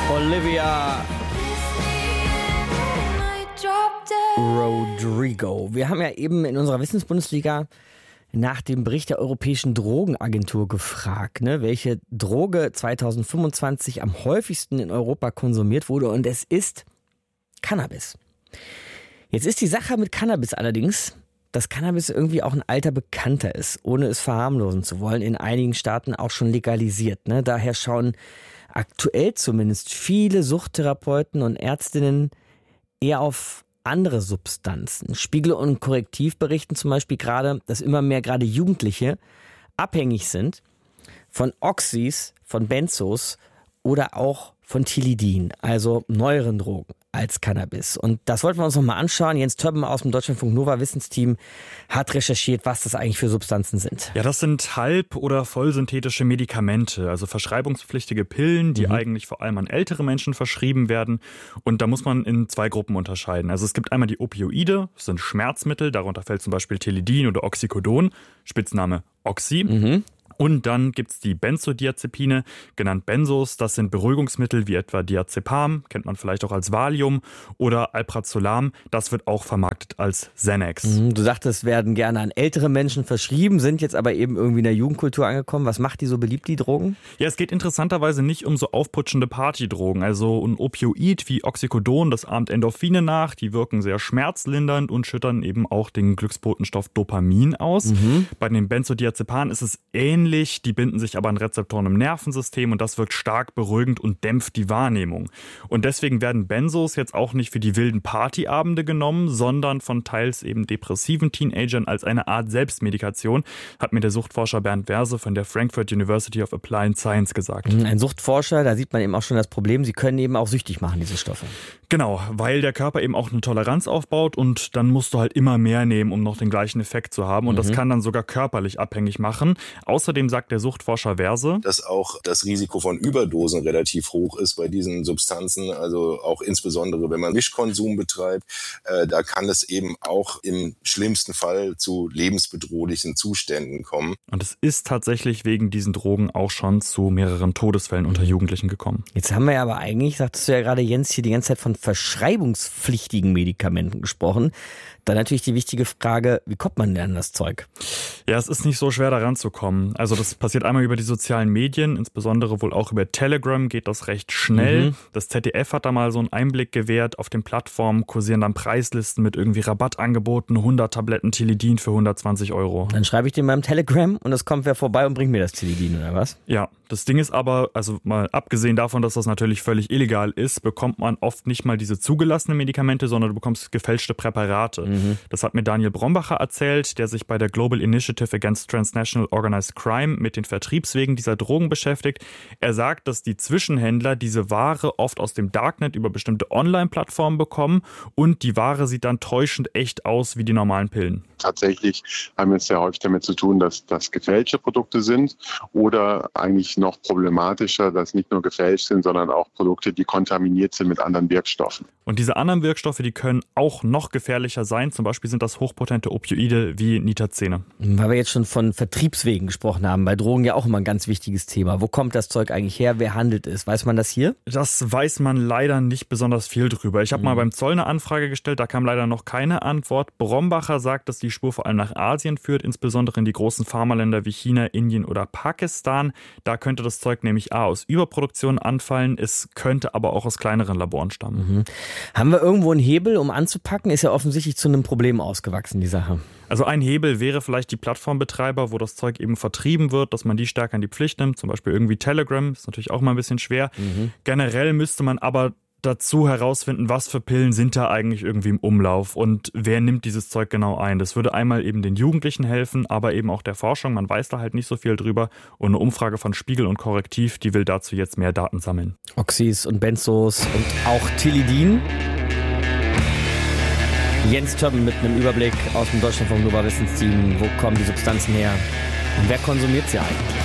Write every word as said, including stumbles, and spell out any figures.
Olivia Rodrigo. Wir haben ja eben in unserer Wissensbundesliga nach dem Bericht der Europäischen Drogenagentur gefragt, ne, welche Droge zwanzig fünfundzwanzig am häufigsten in Europa konsumiert wurde, und es ist Cannabis. Jetzt ist die Sache mit Cannabis allerdings, dass Cannabis irgendwie auch ein alter Bekannter ist, ohne es verharmlosen zu wollen, in einigen Staaten auch schon legalisiert. Ne? Daher schauen aktuell zumindest viele Suchttherapeuten und Ärztinnen eher auf andere Substanzen. Spiegel und Korrektiv berichten zum Beispiel gerade, dass immer mehr gerade Jugendliche abhängig sind von Oxys, von Benzos oder auch von Tilidin, also neueren Drogen als Cannabis. Und das wollten wir uns nochmal anschauen. Jens Többen aus dem Deutschlandfunk Nova Wissensteam hat recherchiert, was das eigentlich für Substanzen sind. Ja, das sind halb- oder vollsynthetische Medikamente, also verschreibungspflichtige Pillen, die mhm. eigentlich vor allem an ältere Menschen verschrieben werden. Und da muss man in zwei Gruppen unterscheiden. Also es gibt einmal die Opioide, das sind Schmerzmittel, darunter fällt zum Beispiel Tilidin oder Oxycodon, Spitzname Oxy. Mhm. Und dann gibt's die Benzodiazepine, genannt Benzos. Das sind Beruhigungsmittel wie etwa Diazepam, kennt man vielleicht auch als Valium, oder Alprazolam. Das wird auch vermarktet als Xanax. Du sagtest, werden gerne an ältere Menschen verschrieben, sind jetzt aber eben irgendwie in der Jugendkultur angekommen. Was macht die so beliebt, die Drogen? Ja, es geht interessanterweise nicht um so aufputschende Partydrogen. Also ein Opioid wie Oxycodon, das ahmt Endorphine nach. Die wirken sehr schmerzlindernd und schüttern eben auch den Glücksbotenstoff Dopamin aus. Mhm. Bei den Benzodiazepamen ist es ähnlich. Die binden sich aber an Rezeptoren im Nervensystem und das wirkt stark beruhigend und dämpft die Wahrnehmung. Und deswegen werden Benzos jetzt auch nicht für die wilden Partyabende genommen, sondern von teils eben depressiven Teenagern als eine Art Selbstmedikation, hat mir der Suchtforscher Bernd Werse von der Frankfurt University of Applied Science gesagt. Ein Suchtforscher, da sieht man eben auch schon das Problem, sie können eben auch süchtig machen, diese Stoffe. Genau, weil der Körper eben auch eine Toleranz aufbaut und dann musst du halt immer mehr nehmen, um noch den gleichen Effekt zu haben. Und mhm. das kann dann sogar körperlich abhängig machen. Außerdem sagt der Suchtforscher Werse, dass auch das Risiko von Überdosen relativ hoch ist bei diesen Substanzen. Also auch insbesondere, wenn man Mischkonsum betreibt, äh, da kann es eben auch im schlimmsten Fall zu lebensbedrohlichen Zuständen kommen. Und es ist tatsächlich wegen diesen Drogen auch schon zu mehreren Todesfällen unter Jugendlichen gekommen. Jetzt haben wir ja aber eigentlich, sagtest du ja gerade, Jens, hier die ganze Zeit von verschreibungspflichtigen Medikamenten gesprochen. Dann natürlich die wichtige Frage, wie kommt man denn an das Zeug? Ja, es ist nicht so schwer, da ranzukommen. Also das passiert einmal über die sozialen Medien, insbesondere wohl auch über Telegram geht das recht schnell. Mhm. Das Z D F hat da mal so einen Einblick gewährt. Auf den Plattformen kursieren dann Preislisten mit irgendwie Rabattangeboten, hundert Tabletten Tilidin für hundertzwanzig Euro. Dann schreibe ich den beim Telegram und es kommt wer vorbei und bringt mir das Tilidin, oder was? Ja, das Ding ist aber, also mal abgesehen davon, dass das natürlich völlig illegal ist, bekommt man oft nicht mal diese zugelassenen Medikamente, sondern du bekommst gefälschte Präparate. Mhm. Das hat mir Daniel Brombacher erzählt, der sich bei der Global Initiative Against Transnational Organized Crime mit den Vertriebswegen dieser Drogen beschäftigt. Er sagt, dass die Zwischenhändler diese Ware oft aus dem Darknet über bestimmte Online-Plattformen bekommen und die Ware sieht dann täuschend echt aus wie die normalen Pillen. Tatsächlich haben wir es sehr häufig damit zu tun, dass das gefälschte Produkte sind oder eigentlich noch problematischer, dass nicht nur gefälscht sind, sondern auch Produkte, die kontaminiert sind mit anderen Wirkstoffen. Und diese anderen Wirkstoffe, die können auch noch gefährlicher sein. Zum Beispiel sind das hochpotente Opioide wie Nitazene. Weil wir jetzt schon von Vertriebswegen gesprochen haben, bei Drogen ja auch immer ein ganz wichtiges Thema. Wo kommt das Zeug eigentlich her? Wer handelt es? Weiß man das hier? Das weiß man leider nicht besonders viel drüber. Ich habe mhm. mal beim Zoll eine Anfrage gestellt, da kam leider noch keine Antwort. Brombacher sagt, dass die Spur vor allem nach Asien führt, insbesondere in die großen Pharmaländer wie China, Indien oder Pakistan. Da könnte das Zeug nämlich A aus Überproduktion anfallen, es könnte aber auch aus kleineren Laboren stammen. Mhm. Haben wir irgendwo einen Hebel, um anzupacken? Ist ja offensichtlich zu einem Problem ausgewachsen, die Sache. Also ein Hebel wäre vielleicht die Plattformbetreiber, wo das Zeug eben vertrieben wird, dass man die stärker in die Pflicht nimmt, zum Beispiel irgendwie Telegram, ist natürlich auch mal ein bisschen schwer. Mhm. Generell müsste man aber dazu herausfinden, was für Pillen sind da eigentlich irgendwie im Umlauf und wer nimmt dieses Zeug genau ein. Das würde einmal eben den Jugendlichen helfen, aber eben auch der Forschung. Man weiß da halt nicht so viel drüber. Und eine Umfrage von Spiegel und Korrektiv, die will dazu jetzt mehr Daten sammeln. Oxys und Benzos und auch Tilidin. Jens Többen mit einem Überblick aus dem Deutschlandfunk Nova Wissensteam. Wo kommen die Substanzen her? Und wer konsumiert sie eigentlich?